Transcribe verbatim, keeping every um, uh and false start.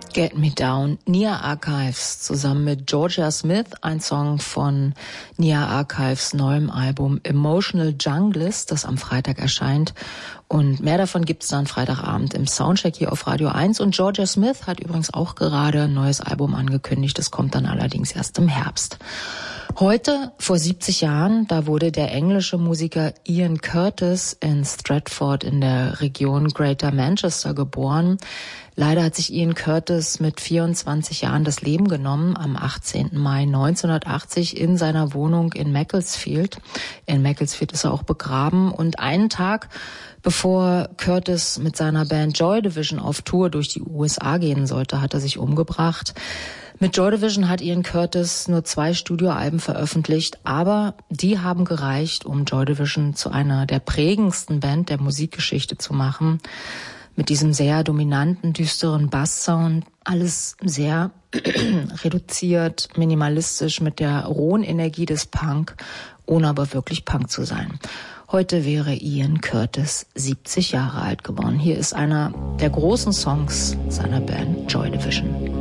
Get Me Down, Nia Archives zusammen mit Georgia Smith, ein Song von Nia Archives neuem Album Emotional Junglist, das am Freitag erscheint. Und mehr davon gibt's dann Freitagabend im Soundcheck hier auf Radio eins. Und Georgia Smith hat übrigens auch gerade ein neues Album angekündigt. Das kommt dann allerdings erst im Herbst. Heute, vor siebzig Jahren, da wurde der englische Musiker Ian Curtis in Stratford in der Region Greater Manchester geboren. Leider hat sich Ian Curtis mit vierundzwanzig Jahren das Leben genommen, am achtzehnten Mai neunzehnhundertachtzig in seiner Wohnung in Macclesfield. In Macclesfield ist er auch begraben. Und einen Tag bevor Curtis mit seiner Band Joy Division auf Tour durch die U S A gehen sollte, hat er sich umgebracht. Mit Joy Division hat Ian Curtis nur zwei Studioalben veröffentlicht, aber die haben gereicht, um Joy Division zu einer der prägendsten Band der Musikgeschichte zu machen. Mit diesem sehr dominanten, düsteren Basssound, alles sehr reduziert, minimalistisch, mit der rohen Energie des Punk, ohne aber wirklich Punk zu sein. Heute wäre Ian Curtis siebzig Jahre alt geworden. Hier ist einer der großen Songs seiner Band Joy Division.